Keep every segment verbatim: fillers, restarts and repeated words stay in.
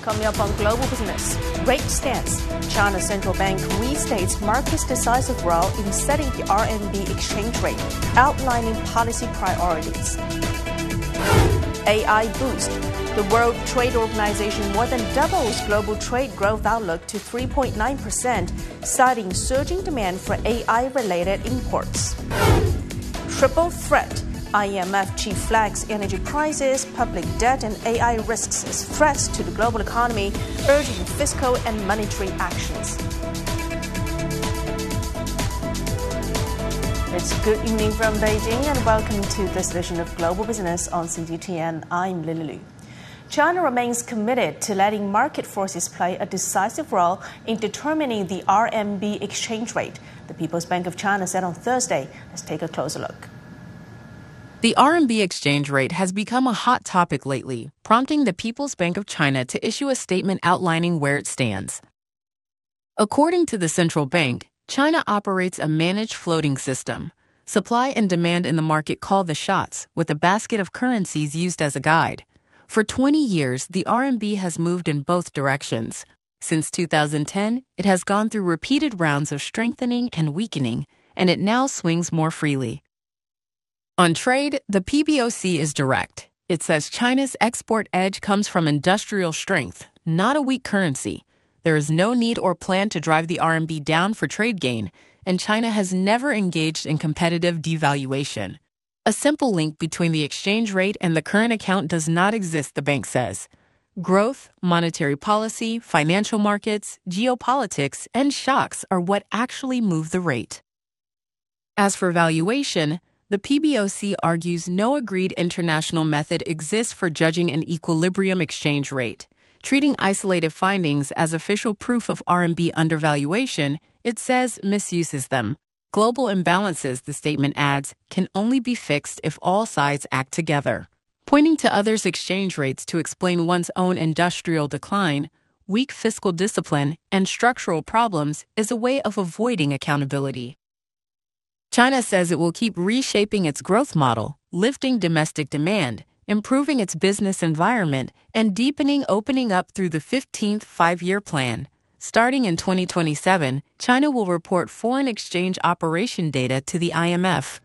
Coming up on Global Business, rate stance. China's central bank restates market's decisive role in setting the R M B exchange rate, outlining policy priorities. A I boost. The World Trade Organization more than doubles global trade growth outlook to three point nine percent, citing surging demand for A I-related imports. Triple threat. I M F chief flags energy prices, public debt, and A I risks as threats to the global economy, urging fiscal and monetary actions. It's good evening from Beijing and welcome to this edition of Global Business on C G T N. I'm Lily Lu. China remains committed to letting market forces play a decisive role in determining the R M B exchange rate, the People's Bank of China said on Thursday. Let's take a closer look. The R M B exchange rate has become a hot topic lately, prompting the People's Bank of China to issue a statement outlining where it stands. According to the central bank, China operates a managed floating system. Supply and demand in the market call the shots, with a basket of currencies used as a guide. For twenty years, the R M B has moved in both directions. Since two thousand ten, it has gone through repeated rounds of strengthening and weakening, and it now swings more freely. On trade, the P B O C is direct. It says China's export edge comes from industrial strength, not a weak currency. There is no need or plan to drive the R M B down for trade gain, and China has never engaged in competitive devaluation. A simple link between the exchange rate and the current account does not exist, the bank says. Growth, monetary policy, financial markets, geopolitics, and shocks are what actually move the rate. As for valuation, the P B O C argues no agreed international method exists for judging an equilibrium exchange rate. Treating isolated findings as official proof of R M B undervaluation, it says misuses them. Global imbalances, the statement adds, can only be fixed if all sides act together. Pointing to others' exchange rates to explain one's own industrial decline, weak fiscal discipline, and structural problems is a way of avoiding accountability. China says it will keep reshaping its growth model, lifting domestic demand, improving its business environment, and deepening opening up through the fifteenth Five-Year Plan. Starting in twenty twenty-seven, China will report foreign exchange operation data to the I M F.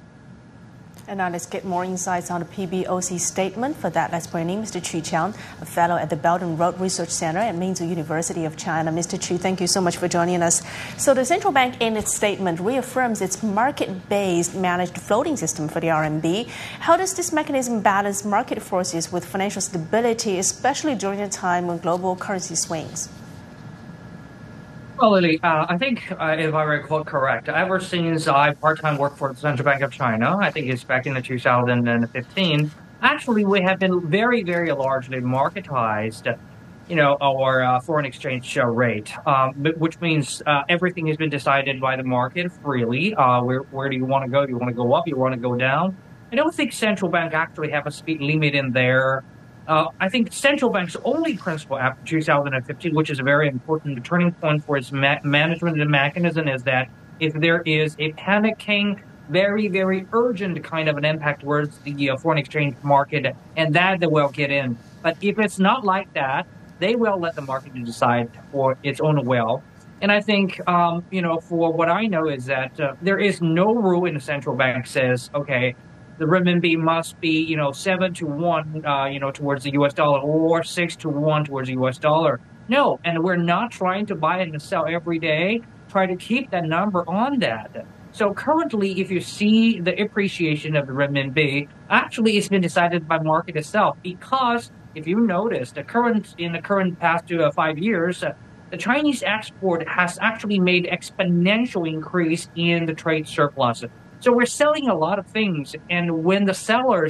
And now let's get more insights on the P B O C statement. For that, let's bring in Mister Chu Qiang, a fellow at the Belt and Road Research Center at Minzu University of China. Mister Chu, thank you so much for joining us. So the central bank in its statement reaffirms its market-based managed floating system for the R M B. How does this mechanism balance market forces with financial stability, especially during a time when global currency swings? Well, Lily, uh, I think, uh, if I recall correct, ever since I part-time worked for the Central Bank of China, I think it's back in the two thousand fifteen, actually we have been very, very largely marketized, you know, our uh, foreign exchange uh, rate, um, which means uh, everything has been decided by the market freely. Uh, where, where do you want to go? Do you want to go up? Do you want to go down? I don't think central bank actually have a speed limit in there. Uh, I think central bank's only principle after two thousand fifteen, which is a very important turning point for its ma- management and mechanism, is that if there is a panicking, very, very urgent kind of an impact towards the uh, foreign exchange market, and that they will get in. But if it's not like that, they will let the market decide for its own will. And I think, um, you know, for what I know is that uh, there is no rule in the central bank says, okay, the renminbi must be, you know, seven to one, uh, you know, towards the U S dollar or six to one towards the U S dollar. No, and we're not trying to buy and sell every day. Try to keep that number on that. So currently, if you see the appreciation of the renminbi, actually it's been decided by market itself because if you notice the current in the current past two, uh, five years, uh, the Chinese export has actually made exponential increase in the trade surplus. So we're selling a lot of things, and when the sellers